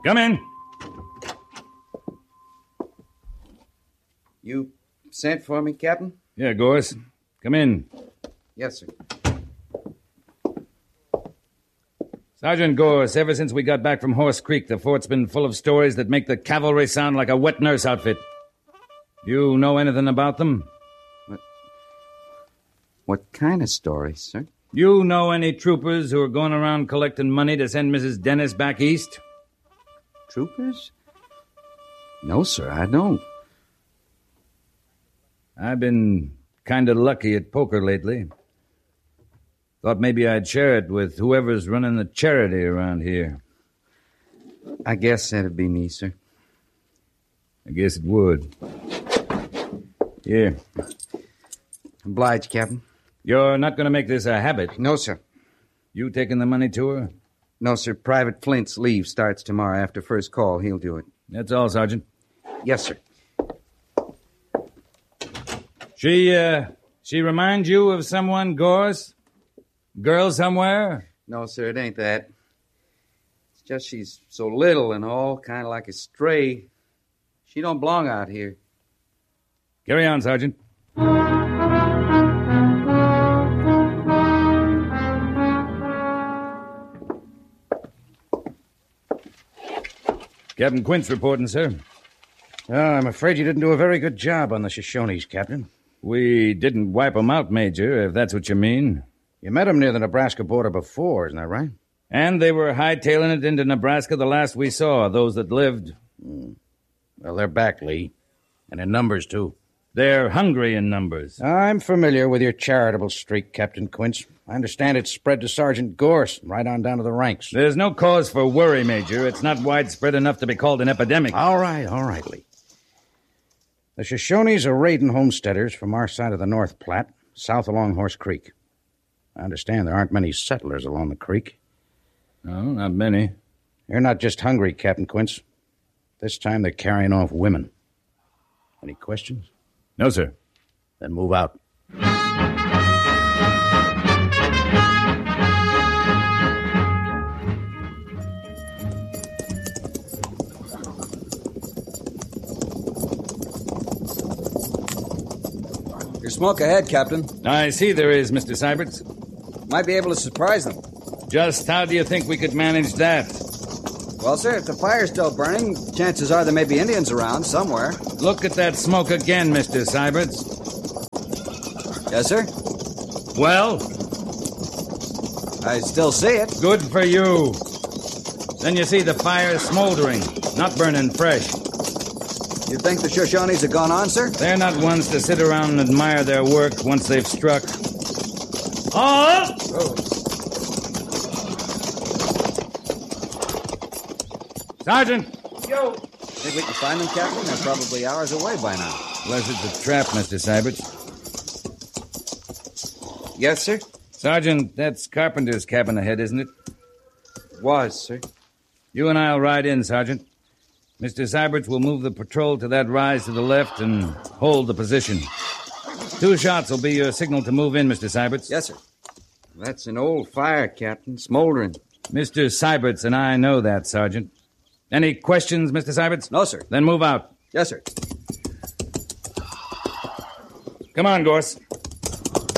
Come in. You sent for me, Captain? Yeah, Gorse. Come in. Yes, sir. Sergeant Gorse, ever since we got back from Horse Creek, the fort's been full of stories that make the cavalry sound like a wet nurse outfit. You know anything about them? What kind of stories, sir? You know any troopers who are going around collecting money to send Mrs. Dennis back east? Troopers? No, sir, I don't. I've been kind of lucky at poker lately. Thought maybe I'd share it with whoever's running the charity around here. I guess that'd be me, sir. I guess it would. Here. Obliged, Captain. You're not going to make this a habit? No, sir. You taking the money to her? No, sir. Private Flint's leave starts tomorrow after first call. He'll do it. That's all, Sergeant. Yes, sir. She reminds you of someone, Gorse? Girl somewhere? No, sir, it ain't that. It's just she's so little and all, kind of like a stray. She don't belong out here. Carry on, Sergeant. Captain Quince reporting, sir. I'm afraid you didn't do a very good job on the Shoshones, Captain. We didn't wipe 'em out, Major, if that's what you mean. You met 'em near the Nebraska border before, isn't that right? And they were hightailing it into Nebraska the last we saw, those that lived. Well, they're back, Lee. And in numbers, too. They're hungry in numbers. I'm familiar with your charitable streak, Captain Quince. I understand it's spread to Sergeant Gorse, right on down to the ranks. There's no cause for worry, Major. It's not widespread enough to be called an epidemic. All right, Lee. The Shoshones are raiding homesteaders from our side of the North Platte, south along Horse Creek. I understand there aren't many settlers along the creek. No, not many. They're not just hungry, Captain Quince. This time they're carrying off women. Any questions? No, sir. Then move out. There's smoke ahead, Captain. I see there is, Mr. Syberts. Might be able to surprise them. Just how do you think we could manage that? Well, sir, if the fire's still burning, chances are there may be Indians around somewhere. Look at that smoke again, Mr. Syberts. Yes, sir? Well? I still see it. Good for you. Then you see the fire smoldering, not burning fresh. You think the Shoshones have gone on, sir? They're not ones to sit around and admire their work once they've struck. Oh! Sergeant! Yo! Think we can find them, Captain? They're probably hours away by now. Unless it's a trap, Mr. Syberts. Yes, sir? Sergeant, that's Carpenter's cabin ahead, isn't it? Was, sir. You and I'll ride in, Sergeant. Mr. Syberts will move the patrol to that rise to the left and hold the position. 2 shots will be your signal to move in, Mr. Syberts. Yes, sir. That's an old fire, Captain. Smoldering. Mr. Syberts and I know that, Sergeant. Any questions, Mr. Syberts? No, sir. Then move out. Yes, sir. Come on, Gorse.